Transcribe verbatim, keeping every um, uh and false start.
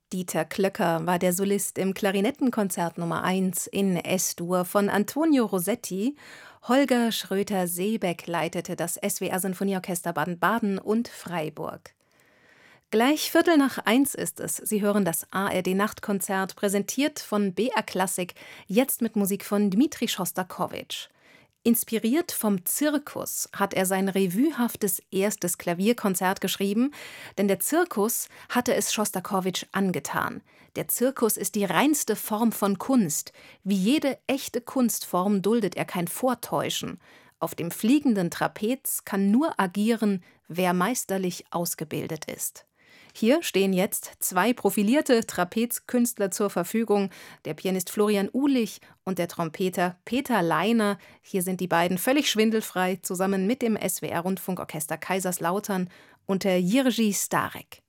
Dieter Klöcker war der Solist im Klarinettenkonzert Nummer eins in Es-Dur von Antonio Rossetti. Holger Schröter-Seebeck leitete das S W R-Sinfonieorchester Baden-Baden und Freiburg. Gleich Viertel nach eins ist es. Sie hören das A R D-Nachtkonzert, präsentiert von B R Klassik, jetzt mit Musik von Dmitri Schostakowitsch. Inspiriert vom Zirkus hat er sein revuehaftes erstes Klavierkonzert geschrieben, denn der Zirkus hatte es Schostakowitsch angetan. Der Zirkus ist die reinste Form von Kunst. Wie jede echte Kunstform duldet er kein Vortäuschen. Auf dem fliegenden Trapez kann nur agieren, wer meisterlich ausgebildet ist. Hier stehen jetzt zwei profilierte Trapezkünstler zur Verfügung, der Pianist Florian Uhlich und der Trompeter Peter Leiner. Hier sind die beiden völlig schwindelfrei, zusammen mit dem S W R-Rundfunkorchester Kaiserslautern unter Jiří Stárek.